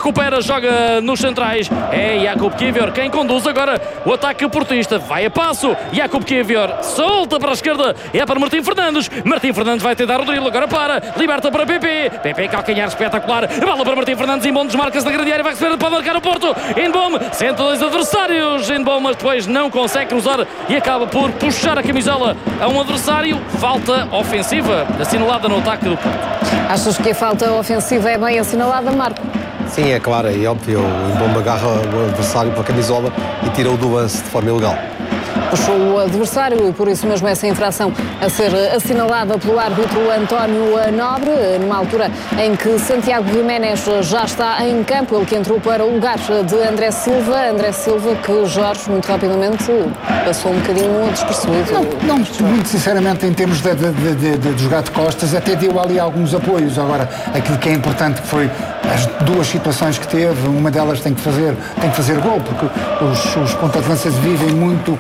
recupera, joga nos centrais. É Jakub Kiwior quem conduz agora o ataque portista. Vai a passo. Jakub Kiwior solta para a esquerda. É para Martim Fernandes. Martim Fernandes vai tentar o drible. Agora para. Liberta para PP. PP calcanhar espetacular. Bola para Martim Fernandes. Embom desmarca-se na grande área. Vai receber para marcar o Porto. Embom senta dois adversários. Embom, mas depois não consegue cruzar e acaba por puxar a camisola a um adversário. Falta ofensiva assinalada no ataque do Porto. Achas que a falta ofensiva é bem assinalada, Marco? Sim, é claro, é óbvio. O Embom agarra o adversário pela camisola e tira-o do lance de forma ilegal. Puxou o adversário e por isso mesmo essa infração a ser assinalada pelo árbitro António Nobre, numa altura em que Santiago Giménez já está em campo, ele que entrou para o lugar de André Silva que Jorge, muito rapidamente, passou um bocadinho despercebido. Não, muito sinceramente, em termos de jogar de costas, até deu ali alguns apoios. Agora, aquilo que é importante foi as duas situações que teve, uma delas tem que fazer gol, porque os pontas de lança vivem muito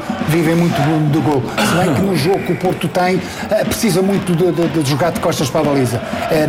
do gol. Se bem que no jogo que o Porto tem, precisa muito de jogar de costas para a baliza.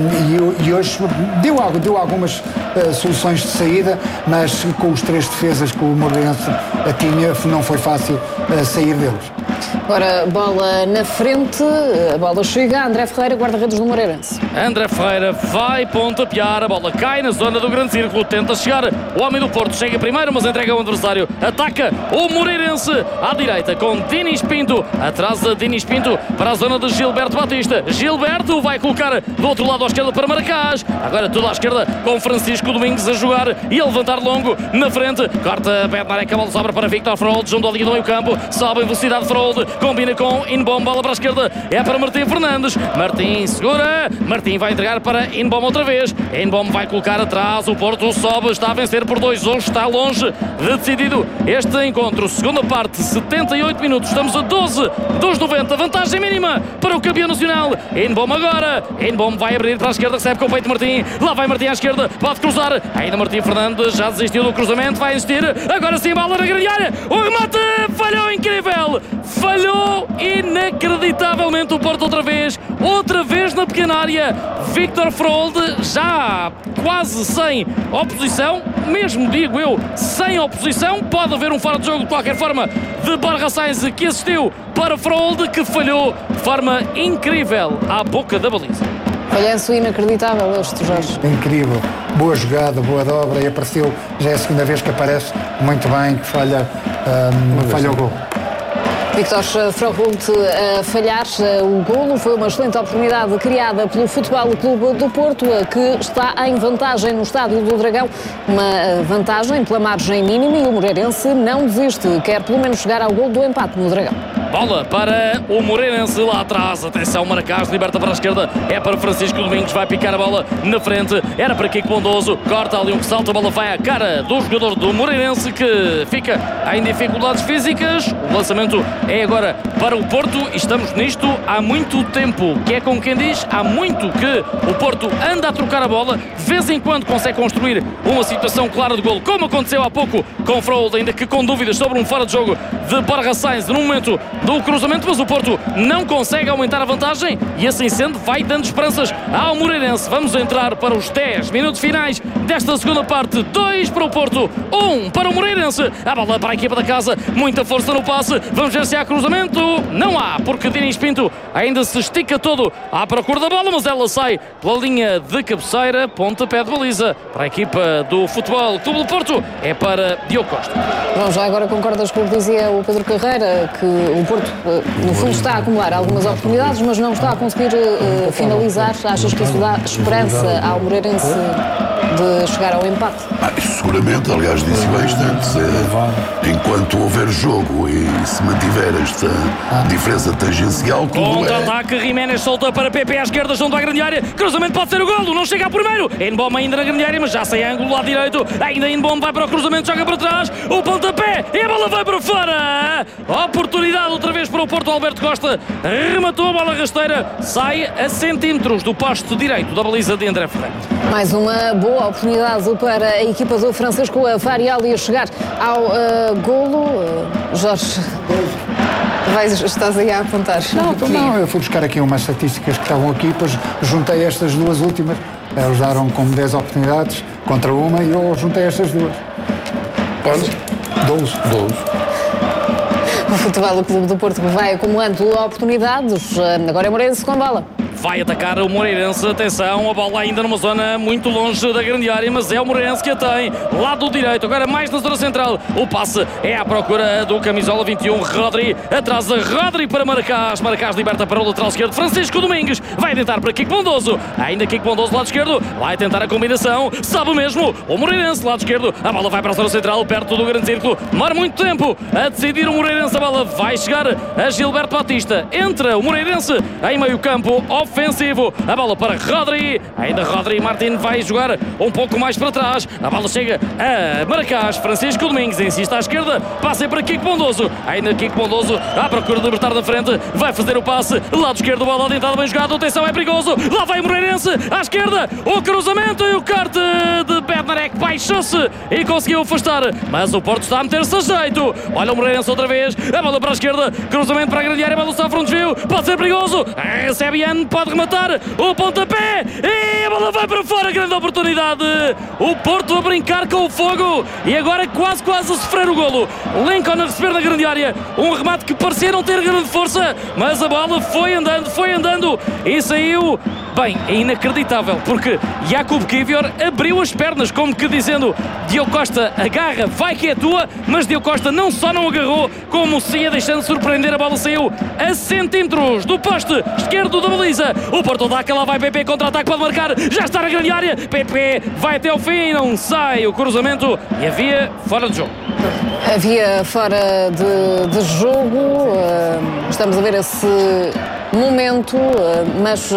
E hoje deu algumas soluções de saída, mas com os três defesas que o Moreirense tinha, não foi fácil sair deles. Agora, bola na frente, a bola chega a André Ferreira, guarda-redes do Moreirense. André Ferreira vai pontapear, a bola cai na zona do grande círculo, tenta chegar, o homem do Porto chega primeiro, mas entrega ao adversário, ataca o Moreirense à direita com Dinis Pinto, atrasa Dinis Pinto para a zona de Gilberto Batista. Gilberto vai colocar do outro lado à esquerda para Maracás, agora tudo à esquerda com Francisco Domingos a jogar e a levantar longo na frente, corta Bednarek, a bola sobra para Victor Frold, junto à linha do meio campo, sobe em velocidade Frold, combina com Inbom, bola para a esquerda, é para Martim Fernandes, Martim segura, Martim vai entregar para Inbom outra vez, Inbom vai colocar atrás, o Porto sobe, está a vencer por 2-1, está longe de decidido este encontro, segunda parte, 78 minutos, estamos a 12 dos 90, vantagem mínima para o campeão nacional, Inbom agora, Inbom vai abrir para a esquerda, recebe com o peito Martim, lá vai Martim à esquerda, pode cruzar, ainda Martim Fernandes já desistiu do cruzamento, vai insistir, agora sim bola na grande área, o remate falhou, incrível, falhou inacreditavelmente o Porto outra vez na pequena área, Victor Frold já quase sem oposição, mesmo digo eu, sem oposição, pode haver um fora de jogo de qualquer forma de Borja Sainz que assistiu para Frold que falhou de forma incrível à boca da baliza. Falhanço inacreditável este, Jorge. Incrível, boa jogada, boa dobra e apareceu, já é a segunda vez que aparece muito bem, que falha o gol. Victor Froholt a falhar o golo, foi uma excelente oportunidade criada pelo Futebol Clube do Porto, que está em vantagem no Estádio do Dragão, uma vantagem pela margem mínima, e o Moreirense não desiste, quer pelo menos chegar ao golo do empate no Dragão. Bola para o Moreirense lá atrás, atenção, Maracás, liberta para a esquerda, é para Francisco Domingos, vai picar a bola na frente, era para Kiko Bondoso, corta ali um salto, a bola vai à cara do jogador do Moreirense que fica em dificuldades físicas, o lançamento é agora para o Porto e estamos nisto há muito tempo, que é como quem diz, há muito que o Porto anda a trocar a bola, de vez em quando consegue construir uma situação clara de golo, como aconteceu há pouco com Frold, ainda que com dúvidas sobre um fora de jogo de Borja Sainz no momento do cruzamento, mas o Porto não consegue aumentar a vantagem e assim sendo vai dando esperanças ao Moreirense. Vamos entrar para os 10 minutos finais desta segunda parte, 2 para o Porto, 1 para o Moreirense, a bola para a equipa da casa, muita força no passe, vamos ver se há cruzamento, não há, porque Dinis Pinto ainda se estica todo à procura da bola, mas ela sai pela linha de cabeceira, pontapé de baliza para a equipa do Futebol Clube do Porto, é para Diogo Costa. Bom, já agora concordas com o que dizia o Pedro Carreira, que o Porto, no fundo, está a acumular algumas oportunidades, mas não está a conseguir finalizar. Achas que isso dá esperança ao Moreirense de chegar ao empate? Seguramente, aliás, disse bastante. Enquanto houver jogo e se mantiver esta diferença tangencial, contra-ataque, Giménez solta para PP à esquerda, junto à grande área, cruzamento pode ser o golo, não chega a primeiro, Inbom ainda na grande área, mas já sem ângulo lá direito, ainda Inbom vai para o cruzamento, joga para trás, o pontapé e a bola vai para fora, oportunidade outra vez para o Porto, Alberto Costa rematou a bola rasteira, sai a centímetros do poste direito da baliza de André Ferreira. Mais uma boa oportunidade para a equipa do Francisco Farioli a chegar ao golo. Jorge, estás aí a apontar? Não, eu fui buscar aqui umas estatísticas que estavam aqui, depois juntei estas duas últimas Eles daram como 10 oportunidades contra uma e eu juntei estas duas. 12. O Futebol Clube do Porto vai acumulando oportunidades. Agora é Moreirense com bola. Vai atacar o Moreirense, atenção, a bola ainda numa zona muito longe da grande área, mas é o Moreirense que a tem, lado direito, agora mais na zona central, o passe é à procura do camisola 21, Rodri, atrás de Rodri para Maracás liberta para o lateral esquerdo, Francisco Domingues, vai tentar para Kiko Bondoso, ainda Kiko Bondoso lado esquerdo, vai tentar a combinação, sabe mesmo, o Moreirense lado esquerdo, a bola vai para a zona central, perto do grande círculo, demora muito tempo a decidir o Moreirense, a bola vai chegar a Gilberto Batista, entra o Moreirense em meio campo, ofensivo, a bola para Rodri, ainda Rodri, Martin vai jogar um pouco mais para trás, a bola chega a Maracás, Francisco Domingues insiste à esquerda, passa para Kiko Bondoso, ainda Kiko Bondoso à procura de libertar da frente, vai fazer o passe, lado esquerdo, bola adiantada, bem jogado, atenção, é perigoso, lá vai o Moreirense, à esquerda, o cruzamento e o corte de Bednarek baixou-se e conseguiu afastar, mas o Porto está a meter-se a jeito, olha o Moreirense outra vez, a bola para a esquerda, cruzamento para a grande área, a bola sofre um desvio, pode ser perigoso, Sebian pode rematar, o pontapé e a bola vai para fora, grande oportunidade, o Porto a brincar com o fogo e agora quase a sofrer o golo, Lincoln a receber na grande área, um remate que parecia não ter grande força, mas a bola foi andando e saiu. Bem, é inacreditável, porque Jakub Kivior abriu as pernas, como que dizendo, Diogo Costa agarra, vai que é tua, mas Diogo Costa não só não agarrou, como se ia deixando surpreender, a bola saiu a centímetros do poste esquerdo da baliza, o Porto dá aquela, vai PP, contra-ataque, pode marcar, já está na grande área, PP vai até ao fim, não sai o cruzamento e havia fora de jogo. Havia fora de jogo, estamos a ver esse momento, mas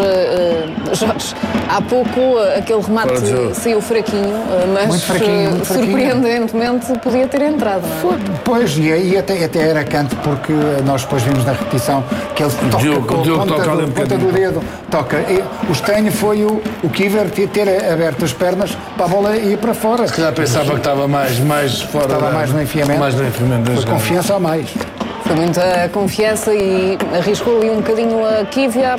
Jorge, há pouco aquele remate saiu fraquinho, mas muito fraquinho. Surpreendentemente podia ter entrado, não é? Pois, e até era canto, porque nós depois vimos na repetição que ele toca com a ponta do dedo, toca. E o estranho foi o Kivior ter aberto as pernas para a bola ir para fora. Se calhar pensava que estava mais fora. Estava mais no enfiamento. Foi confiança a mais. Foi muita confiança e arriscou ali um bocadinho a Kivior.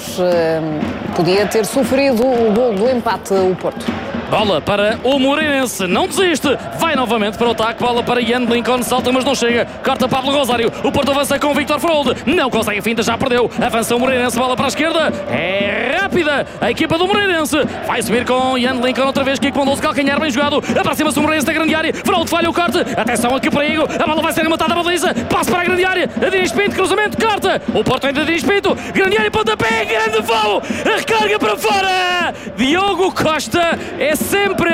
Podia ter sofrido o gol do empate o Porto. Bola para o Moreirense, não desiste, vai novamente para o ataque, bola para Jan Lincoln, salta mas não chega, corta Pablo Rosário, o Porto avança com Victor Frold, não consegue a finta, já perdeu, avança o Moreirense, bola para a esquerda, é rápida a equipa do Moreirense, vai subir com Jan Lincoln outra vez, Kiko Bondoso, calcanhar bem jogado, aproxima-se o Moreirense da grande área, Frold falha o corte, atenção aqui para Igor, a bola vai ser rematada à baliza, passa para a grande área, a Dinis Pinto, cruzamento, corta, o Porto ainda Dinis Pinto, grande área, pontapé, grande voo, a recarga para fora, Diogo Costa é sempre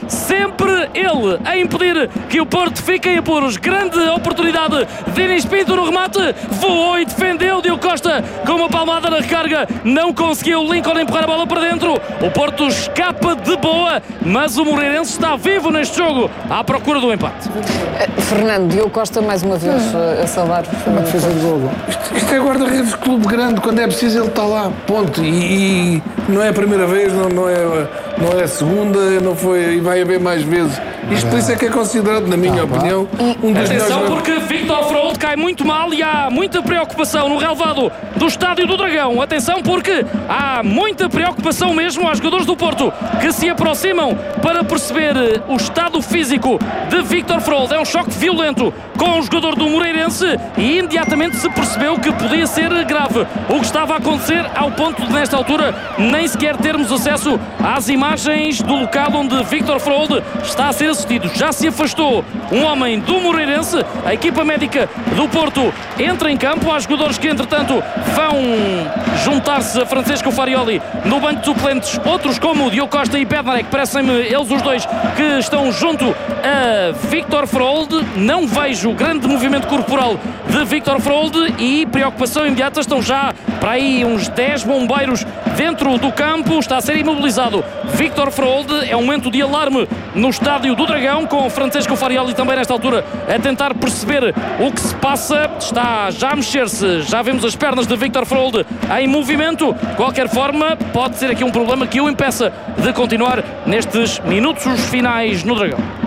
ele a impedir que o Porto fique em apuros. Grande oportunidade, Dinis Pinto no remate, voou e defendeu Diogo Costa com uma palmada na recarga, não conseguiu Lincoln empurrar a bola para dentro, o Porto escapa de boa, mas o Moreirense está vivo neste jogo à procura do empate. Fernando, Diogo Costa mais uma vez a salvar uma defesa de golo. Isto é guarda-redes de clube grande, quando é preciso ele está lá, ponto, e não é a primeira vez, não é a segunda, não foi, e vai haver mais vezes. Isto por isso é que é considerado, na minha opinião, um dos Atenção, melhores. porque Victor Frold cai muito mal e há muita preocupação no relvado do Estádio do Dragão. Atenção, porque há muita preocupação mesmo aos jogadores do Porto que se aproximam para perceber o estado físico de Victor Frold. É um choque violento com o jogador do Moreirense e imediatamente se percebeu que podia ser grave o que estava a acontecer, ao ponto de nesta altura nem sequer termos acesso às imagens do local onde Victor Frold está a ser assistido. Já se afastou um homem do Moreirense, a equipa médica do Porto entra em campo, há jogadores que entretanto vão juntar-se a Francesco Farioli no banco de suplentes, outros como Diogo Costa e Bednarek, parecem-me eles os dois que estão junto a Victor Frold. Não vejo grande movimento corporal de Victor Frold e preocupação imediata, estão já para aí uns 10 bombeiros dentro do campo, está a ser imobilizado Victor Frold, é um momento de alarme no Estádio do Dragão, com Francesco Farioli também nesta altura a tentar perceber o que se passa, está já a mexer-se, já vemos as pernas de Victor Frold em movimento, de qualquer forma pode ser aqui um problema que o impeça de continuar nestes minutos finais no Dragão.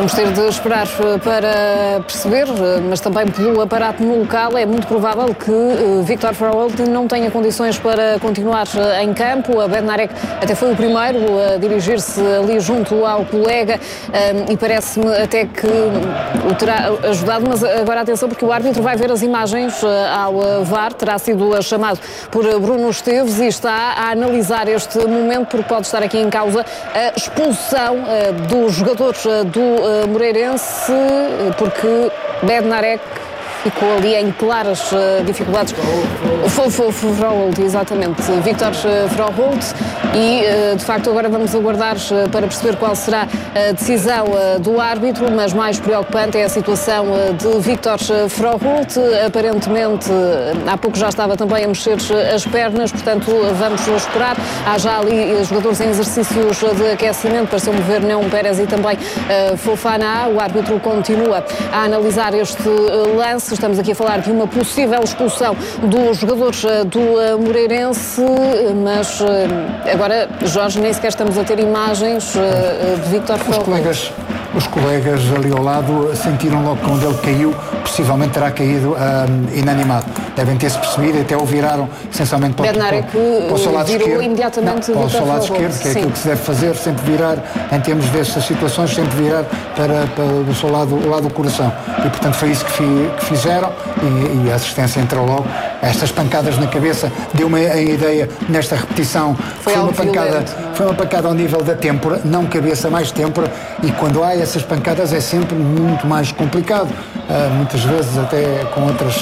Vamos ter de esperar para perceber, mas também pelo aparato no local é muito provável que Viktor Froholt não tenha condições para continuar em campo. A Bednarek até foi o primeiro a dirigir-se ali junto ao colega e parece-me até que o terá ajudado, mas agora atenção porque o árbitro vai ver as imagens ao VAR, terá sido chamado por Bruno Esteves e está a analisar este momento porque pode estar aqui em causa a expulsão dos jogadores do Moreirense, porque Bednarek ficou ali em claras dificuldades. Froholt, exatamente. Viktor Froholt. E, de facto, agora vamos aguardar para perceber qual será a decisão do árbitro, mas mais preocupante é a situação de Viktor Froholt. Aparentemente, há pouco já estava também a mexer as pernas, portanto, vamos esperar. Há já ali jogadores em exercícios de aquecimento, pareceu-me ver Neon Pérez e também Fofana. O árbitro continua a analisar este lance. Estamos aqui a falar de uma possível expulsão dos jogadores do Moreirense, mas agora, Jorge, nem sequer estamos a ter imagens de Viktor Froholt. Os colegas ali ao lado sentiram logo que quando ele caiu, possivelmente terá caído inanimado. Devem ter-se percebido e até o viraram essencialmente para o seu lado esquerdo. Imediatamente para o seu lado esquerdo, que é aquilo que se deve fazer, sempre virar, em termos destas situações, sempre virar para o seu lado, o lado do coração. E, portanto, foi isso que fizeram e a assistência entrou logo. Estas pancadas na cabeça deu-me a ideia, nesta repetição, foi uma pancada ao nível da têmpora, não cabeça, mais têmpora, e quando há essas pancadas é sempre muito mais complicado, muitas vezes até com outras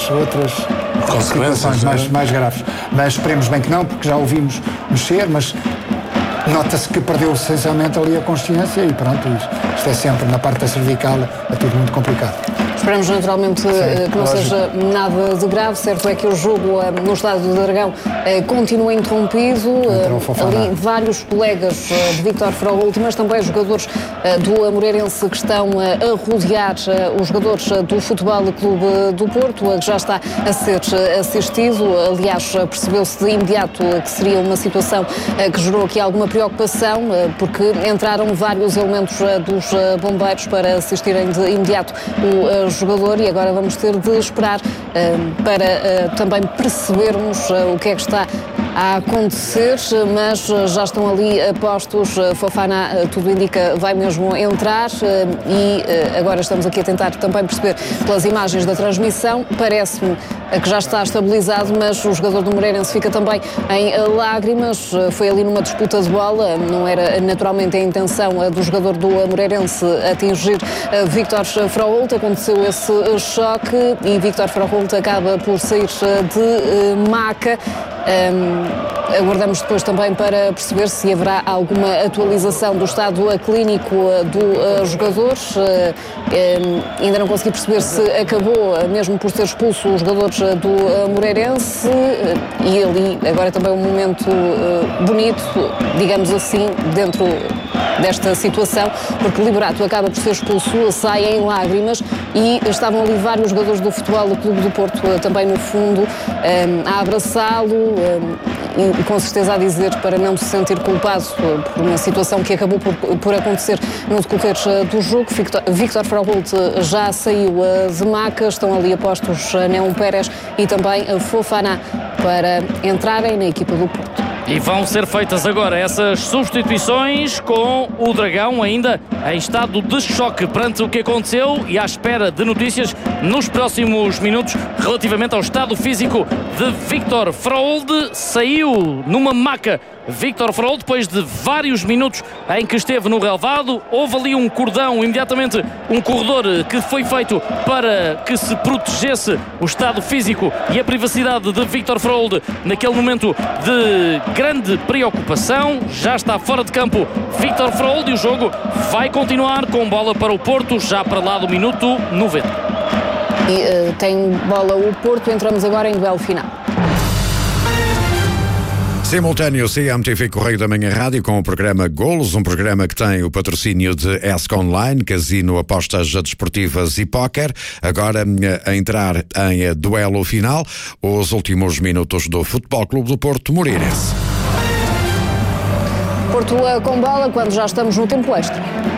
situações mais graves. Mas esperemos bem que não, porque já ouvimos mexer, mas nota-se que perdeu essencialmente ali a consciência e pronto, isto é sempre na parte da cervical, é tudo muito complicado. Esperamos naturalmente que não seja nada de grave. Certo é que o jogo no estádio do Dragão continua interrompido. Ali vários colegas de Viktor Froholt, mas também jogadores do Moreirense que estão a rodear os jogadores do Futebol Clube do Porto, que já está a ser assistido. Aliás, percebeu-se de imediato que seria uma situação que gerou aqui alguma preocupação, porque entraram vários elementos dos bombeiros para assistirem de imediato o jogador e agora vamos ter de esperar para também percebermos o que é que está a acontecer, mas já estão ali postos. Fofana, tudo indica, vai mesmo entrar e agora estamos aqui a tentar também perceber pelas imagens da transmissão. Parece-me que já está estabilizado, mas o jogador do Moreirense fica também em lágrimas. Foi ali numa disputa de bola, não era naturalmente a intenção do jogador do Moreirense atingir Viktor Froholt. Aconteceu esse choque e Viktor Froholt acaba por sair de maca. Aguardamos depois também para perceber se haverá alguma atualização do estado clínico do jogador. Ainda não consegui perceber se acabou mesmo por ser expulso os jogadores do Moreirense e ali agora também um momento bonito, digamos assim, dentro desta situação, porque Liberato acaba por ser expulso, sai em lágrimas e estavam ali vários jogadores do Futebol Clube do Porto também no fundo a abraçá-lo e com certeza a dizer para não se sentir culpado por uma situação que acabou por acontecer no decorrer do jogo. Viktor Froholt já saiu de maca, estão ali apostos Neon Pérez e também Fofana para entrarem na equipa do Porto. E vão ser feitas agora essas substituições com o Dragão ainda em estado de choque perante o que aconteceu e à espera de notícias nos próximos minutos relativamente ao estado físico de Viktor Froholt. Saiu numa maca Viktor Froholt depois de vários minutos em que esteve no relvado. Houve ali um cordão, imediatamente um corredor que foi feito para que se protegesse o estado físico e a privacidade de Viktor Froholt naquele momento de grande preocupação. Já está fora de campo Viktor Froholt e o jogo vai continuar com bola para o Porto já para lá do minuto 90. E tem bola o Porto, entramos agora em duelo final. Simultâneo CMTV Correio da Manhã Rádio com o programa Golos, um programa que tem o patrocínio de ESC Online, Casino, Apostas Desportivas e Póquer. Agora a entrar em duelo final, os últimos minutos do Futebol Clube do Porto Moreirense. Porto com bola quando já estamos no tempo extra.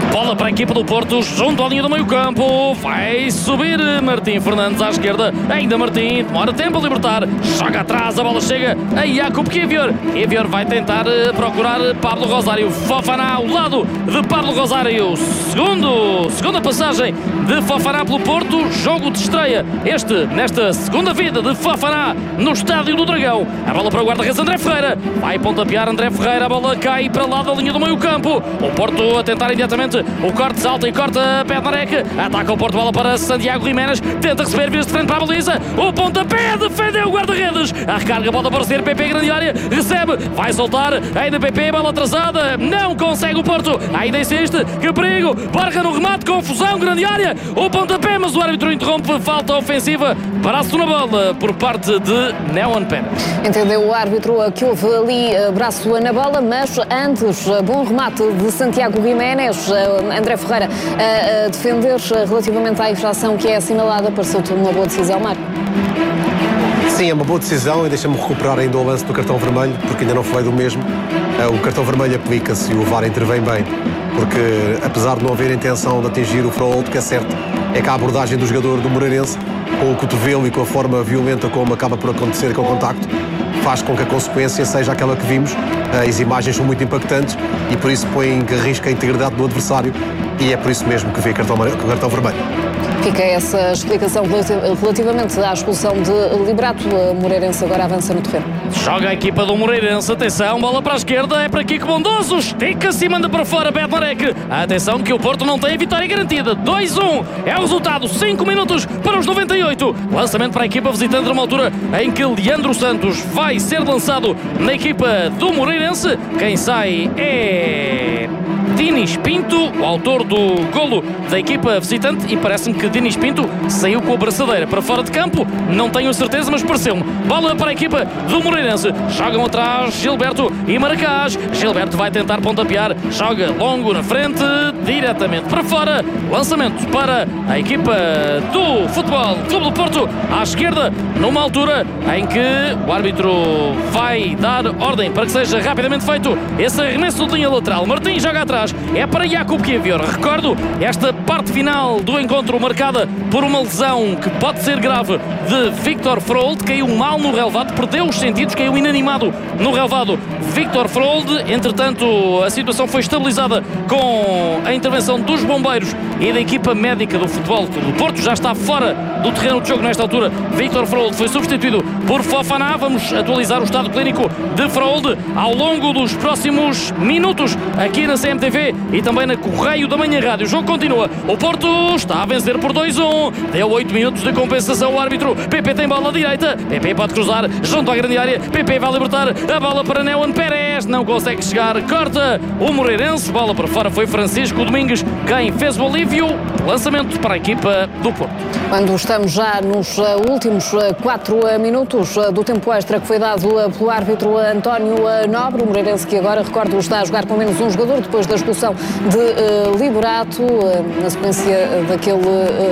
Bola para a equipa do Porto, junto à linha do meio campo. Vai subir Martim Fernandes à esquerda. Ainda Martim, demora tempo a libertar. Joga atrás, a bola chega a Jakub Kiwior. Kiwior vai tentar procurar Pablo Rosário. Fofana ao lado de Pablo Rosário. Segunda passagem de Fofana pelo Porto. Jogo de estreia nesta segunda vida de Fofana no Estádio do Dragão. A bola para o guarda-redes André Ferreira. Vai pontapear André Ferreira. A bola cai para lá da linha do meio campo. O Porto a tentar imediatamente o corte, salta e corta Bednarek. Ataca o Porto, bola para Santiago Giménez. Tenta receber, vira de frente para a baliza. O pontapé, defendeu o guarda-redes. A recarga, volta para ser PP, grande área. Recebe, vai soltar. Ainda PP, bola atrasada. Não consegue o Porto. Ainda insiste. Que perigo. Barra no remate, confusão, grande área. O pontapé, mas o árbitro interrompe. Falta ofensiva. Braço na bola por parte de Neon Pérez. Entendeu o árbitro que houve ali braço na bola, mas antes, bom remate de Santiago Giménez. André Ferreira a defender relativamente à infração que é assinalada. Pareceu-te uma boa decisão, Marco? Sim, é uma boa decisão e deixa-me recuperar ainda o lance do cartão vermelho, porque ainda não falei do mesmo. O cartão vermelho aplica-se e o VAR intervém bem, porque apesar de não haver intenção de atingir o Froholt, o que é certo é que a abordagem do jogador do Moreirense, com o cotovelo e com a forma violenta como acaba por acontecer com o contacto, faz com que a consequência seja aquela que vimos. As imagens são muito impactantes e por isso põe em risco a integridade do adversário e é por isso mesmo que vê cartão vermelho. Fica essa explicação relativamente à expulsão de Liberato. O Moreirense agora avança no terreno. Joga a equipa do Moreirense. Atenção, bola para a esquerda. É para Kiko Bondoso. Estica-se e manda para fora Bednarek. Atenção que o Porto não tem a vitória garantida. 2-1 é o resultado. 5 minutos para os 98. Lançamento para a equipa visitante numa altura em que Leandro Santos vai ser lançado na equipa do Moreirense. Quem sai é Dinis Pinto, o autor do golo da equipa visitante, e parece-me que Dinis Pinto saiu com a braçadeira para fora de campo, não tenho certeza, mas pareceu-me. Bola para a equipa do Moreirense, jogam atrás Gilberto e Maracás. Gilberto vai tentar pontapear, joga longo na frente, diretamente para fora. Lançamento para a equipa do Futebol Clube do Porto, à esquerda, numa altura em que o árbitro vai dar ordem para que seja rapidamente feito esse arremesso de linha lateral. Martim joga atrás, é para Jakub Kiwior. Recordo, esta parte final do encontro marcada por uma lesão que pode ser grave de Viktor Froholt. Caiu mal no relvado, perdeu os sentidos, caiu inanimado no relvado Viktor Froholt. Entretanto, a situação foi estabilizada com a intervenção dos bombeiros e da equipa médica do Futebol do Porto. Já está fora do terreno de jogo nesta altura. Viktor Froholt foi substituído por Fofana. Vamos atualizar o estado clínico de Froholt ao longo dos próximos minutos aqui na CMTV e também na Correio da Manhã Rádio. O jogo continua. O Porto está a vencer por 2-1. Deu 8 minutos de compensação o árbitro. PP tem bola à direita. PP pode cruzar junto à grande área. PP vai libertar a bola para Neon Pérez. Não consegue chegar. Corta o Moreirense. Bola para fora. Foi Francisco Domingues quem fez o alívio. Lançamento para a equipa do Porto. Quando estamos já nos últimos 4 minutos do tempo extra que foi dado pelo árbitro António Nobre, o Moreirense, que agora, recordo, está a jogar com menos um jogador depois da expulsão de Liberato, na sequência daquele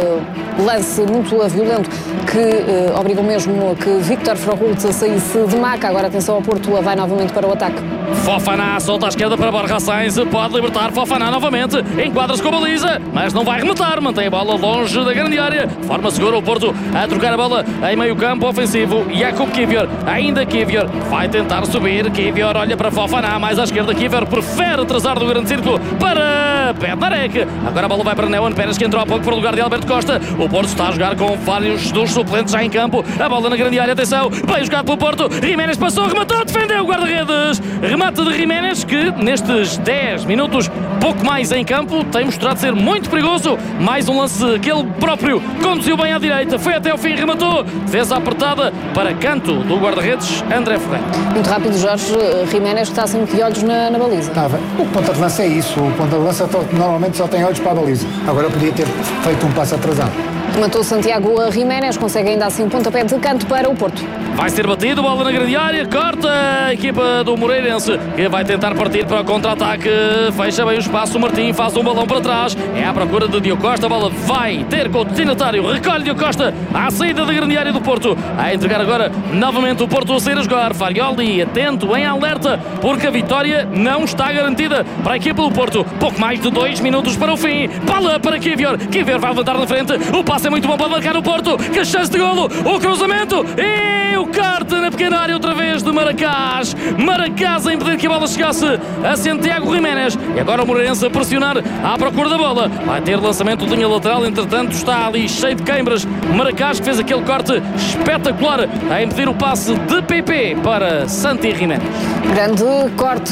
lance muito violento que obrigou mesmo que Viktor Froholt saísse de maca. Agora atenção ao Porto, vai novamente para o ataque. Fofana solta à esquerda para Borja Sainz, pode libertar Fofana novamente, enquadra-se com a baliza, mas não vai rematar, mantém a bola longe da grande área, forma segura o Porto a trocar a bola em meio campo ofensivo. Jakub Kiwior, ainda Kiwior, vai tentar subir, Kiwior olha para Fofana, mais à esquerda, Kiwior prefere atrasar do grande círculo para Bednarek. Agora a bola vai para Neon Pérez, que entrou há pouco para o lugar de Alberto Costa. O Porto está a jogar com vários dos suplentes já em campo, a bola na grande área, atenção, bem jogado pelo Porto, Giménez passou, rematou, defendeu o guarda-redes. Remate de Giménez, que nestes 10 minutos, pouco mais em campo, tem mostrado ser muito perigoso. Mais um lance que ele próprio conduziu bem à direita, foi até o fim, rematou, defesa apertada para canto do guarda-redes André Ferreira. Muito rápido, Jorge. Giménez está sempre de olhos na baliza. O ponta de lança é isso, o ponta de lança normalmente só tem olhos para a baliza. Agora eu podia ter feito um passo atrasado. Matou Santiago Giménez, consegue ainda assim pontapé de canto para o Porto. Vai ser batido, bola na grande área, corta a equipa do Moreirense, que vai tentar partir para o contra-ataque, fecha bem o espaço, o Martim faz um balão para trás, é à procura de Diogo Costa, a bola vai ter com o destinatário, recolhe Diogo Costa à saída da grande área do Porto, a entregar agora novamente o Porto a sair a jogar, Farioli atento, em alerta, porque a vitória não está garantida para a equipa do Porto, pouco mais de 2 minutos para o fim, bola para Kivior vai levantar na frente, o passe é muito bom para marcar o Porto, que chance de golo, o cruzamento e o corte na pequena área outra vez de Maracás a impedir que a bola chegasse a Santiago Giménez, e agora o Moreirense a pressionar à procura da bola, vai ter lançamento de linha lateral, entretanto está ali cheio de queimbras, Maracás que fez aquele corte espetacular a impedir o passe de PP para Santi Giménez. Grande corte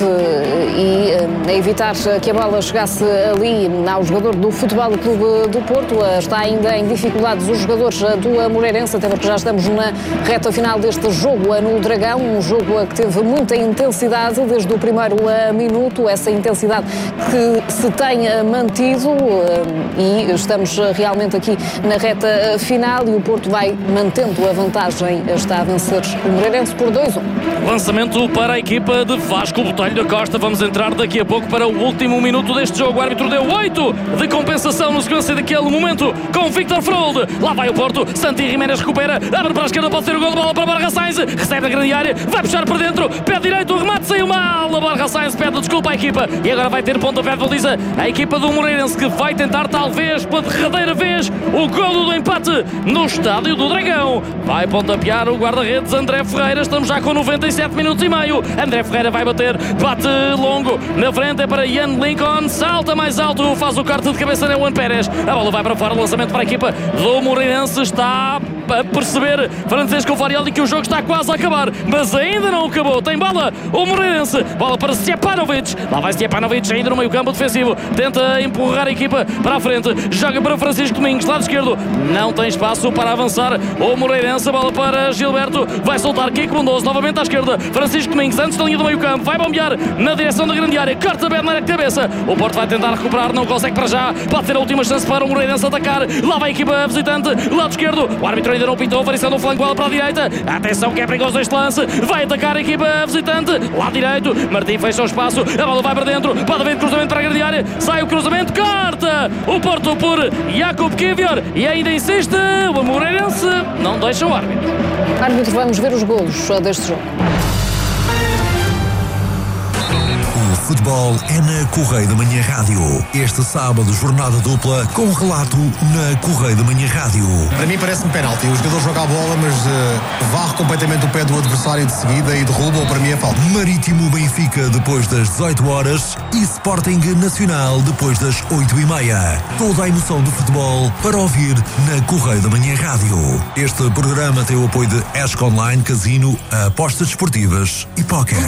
e a evitar que a bola chegasse ali ao jogador do Futebol Clube do Porto. Está ainda em dificuldades os jogadores do Moreirense, até porque já estamos na reta final deste jogo no Dragão, um jogo que teve muita intensidade desde o primeiro minuto, essa intensidade que se tem mantido e estamos realmente aqui na reta final e o Porto vai mantendo a vantagem, está a vencer o Moreirense por 2-1. Lançamento para a equipa de Vasco Botelho da Costa, vamos entrar daqui a pouco para o último minuto deste jogo, o árbitro deu 8 de compensação na sequência daquele momento com Victor Frolde, lá vai o Porto, Santi Giménez recupera, abre para a esquerda, pode ser o gol de bola para Borja Sainz, recebe na grande área, vai puxar para dentro, pé direito, o remate saiu mal, a Borja Sainz pede desculpa à equipa e agora vai ter pontapé de baliza a equipa do Moreirense, que vai tentar talvez pela derradeira vez o golo do empate no Estádio do Dragão, vai pontapear o guarda-redes André Ferreira, estamos já com 97 minutos e meio, André Ferreira vai bater, bate longo, na frente é para Ian Lincoln, salta mais alto, faz o corte de cabeça na Juan Pérez, a bola vai para fora, lançamento para a equipa do Moreirense, está a perceber Francisco Farioli que o jogo está quase a acabar, mas ainda não acabou, tem bola o Moreirense, bola para Stjepanovic, lá vai Stjepanovic ainda no meio campo defensivo, tenta empurrar a equipa para a frente, joga para Francisco Domingos, lado esquerdo, não tem espaço para avançar o Moreirense, a bola para Gilberto, vai soltar Kiko Bondoso, novamente à esquerda, Francisco Domingos antes da linha do meio campo, vai bombear na direção da grande área, corta bem na cabeça, o Porto vai tentar recuperar, não consegue para já, pode ter a última chance para o Moreirense atacar, lá vai a equipa visitante, lado esquerdo, o árbitro ainda não pintou, variação do flanco, bola para a direita, atenção que é perigoso este lance, vai atacar a equipa visitante, lado direito, Martim fecha o espaço, a bola vai para dentro, pode haver cruzamento para a grande área, sai o cruzamento, corta o Porto por Jakub Kivior e ainda insiste, o Moreirense não deixa o árbitro. Árbitro, vamos ver os golos deste jogo. O futebol é na Correio da Manhã Rádio. Este sábado, jornada dupla com relato na Correio da Manhã Rádio. Para mim parece-me penalti. O jogador joga a bola, mas varre completamente o pé do adversário de seguida e derruba, ou para mim é falta. Marítimo Benfica depois das 18 horas e Sporting Nacional depois das 8h30. Toda a emoção do futebol para ouvir na Correio da Manhã Rádio. Este programa tem o apoio de ESC Online, Casino, apostas desportivas e póquer.